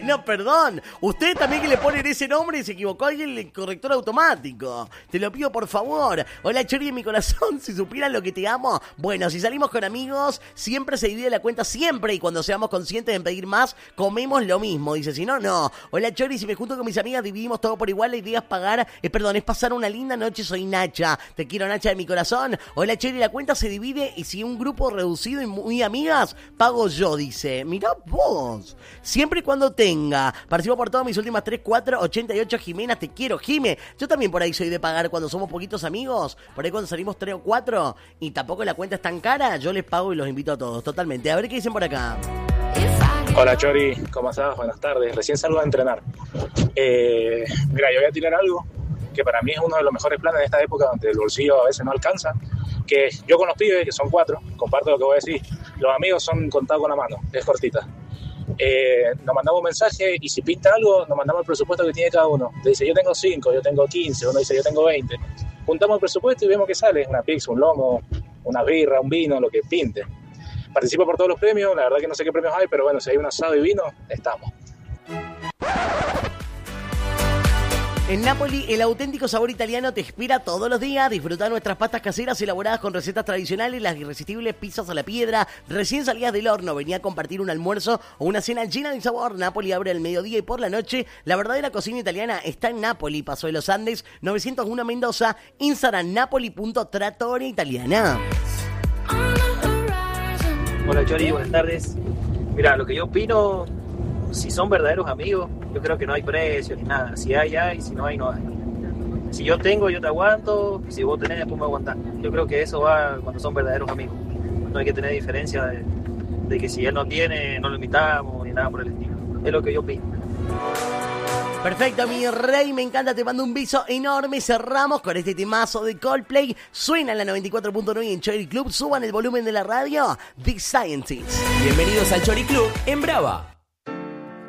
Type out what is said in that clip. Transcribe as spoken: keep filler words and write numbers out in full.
No, perdón. Usted también que le ponen ese nombre y se equivocó alguien en el corrector automático. Te lo pido por favor. Hola, Chori de mi corazón. Si supieran lo que te amo. Bueno, si salimos con amigos, siempre se divide la cuenta, siempre. Y cuando seamos conscientes de pedir más, comemos lo mismo. Dice, si no, no. Hola, Chori, si me junto con mis amigas, dividimos todo por igual. La idea es pagar, eh, perdón, es pasar una linda noche. Soy Nacha. Te quiero, Nacha de mi corazón. Hola, Chori, la cuenta se divide y si un grupo reducido y muy amigas, pago yo, dice. Mirá vos. Siempre y cuando te Venga, participo por todas mis últimas tres, cuatro, ochenta y ocho Jimenas, te quiero, Jime. Yo también por ahí soy de pagar cuando somos poquitos amigos, por ahí cuando salimos tres o cuatro y tampoco la cuenta es tan cara, yo les pago y los invito a todos, totalmente. A ver qué dicen por acá. Hola Chori, ¿cómo estás? Buenas tardes, recién salgo a entrenar. Eh, mira, yo voy a tirar algo que para mí es uno de los mejores planes de esta época donde el bolsillo a veces no alcanza, que yo con los pibes, que son cuatro, comparto lo que voy a decir, los amigos son contados con la mano, es cortita. Eh, nos mandamos un mensaje y si pinta algo, nos mandamos el presupuesto que tiene cada uno. Te dice, yo tengo cinco, yo tengo quince, uno dice, yo tengo veinte. Juntamos el presupuesto y vemos qué sale, una pizza, un lomo, una birra, un vino, lo que pinte. Participo por todos los premios, la verdad que no sé qué premios hay, pero bueno, si hay un asado y vino, estamos. En Nápoli, el auténtico sabor italiano te espera todos los días. Disfruta nuestras pastas caseras elaboradas con recetas tradicionales, las irresistibles pizzas a la piedra, recién salidas del horno. Venía a compartir un almuerzo o una cena llena de sabor. Nápoli abre al mediodía y por la noche. La verdadera cocina italiana está en Nápoli, Paso de los Andes, novecientos uno Mendoza, Instagram napoli punto trattoria italiana. Hola Chori, buenas tardes. Mira, lo que yo opino, si son verdaderos amigos, yo creo que no hay precio ni nada. Si hay, hay, si no hay, no hay. Si yo tengo, yo te aguanto, si vos tenés, después me aguantás. Yo creo que eso va cuando son verdaderos amigos. No hay que tener diferencia de, de que si él no tiene, no lo invitamos, ni nada por el estilo. Es lo que yo opino. Perfecto, mi rey, me encanta, te mando un beso enorme. Cerramos con este temazo de Coldplay. Suena en la noventa y cuatro punto nueve en Chori Club. Suban el volumen de la radio. The Scientist. Bienvenidos al Chori Club en Brava.